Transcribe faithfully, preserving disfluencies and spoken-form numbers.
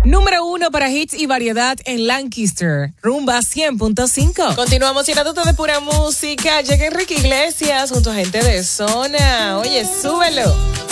Número uno para hits y variedad en Lancaster. Rumba cien punto cinco. Continuamos llenándote de pura música. Llega Enrique Iglesias junto a gente de zona. Oye, súbelo.